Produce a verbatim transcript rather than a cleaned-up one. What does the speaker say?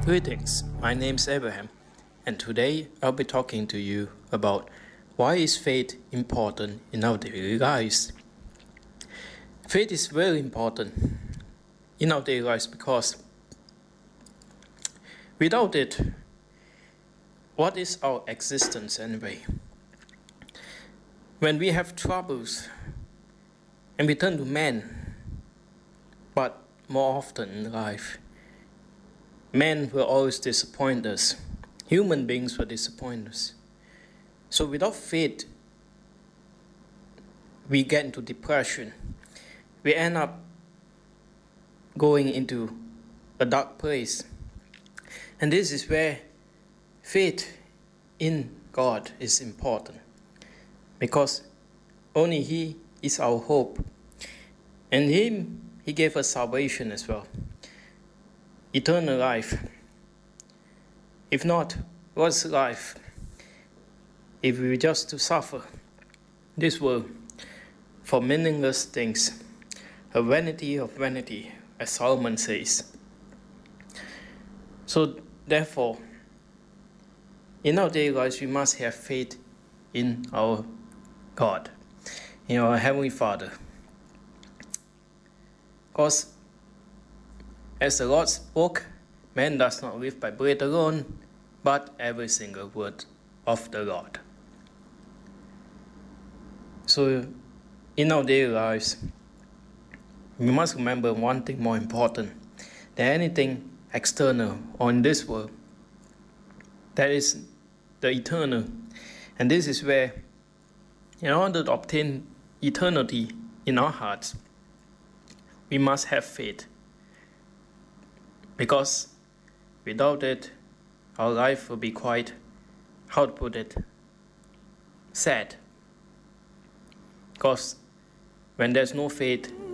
Greetings, my name is Abraham, and today I'll be talking to you about why is faith important in our daily lives. Faith is very important in our daily lives because without it, what is our existence anyway? When we have troubles and we turn to man, but more often in life, men will always disappoint us. Human beings will disappoint us. So without faith, we get into depression. We end up going into a dark place. And this is where faith in God is important, because only He is our hope. And Him, He gave us salvation as well, eternal life. If not, what's life? If we were just to suffer this world for meaningless things, a vanity of vanity, as Solomon says. So therefore, in our daily lives, we must have faith in our God, in our Heavenly Father. Because as the Lord spoke, man does not live by bread alone, but every single word of the Lord. So in our daily lives, we must remember one thing more important than anything external or in this world. That is the eternal. And this is where, in order to obtain eternity in our hearts, we must have faith. Because without it, our life will be quite, how to put it, sad. Because when there's no faith,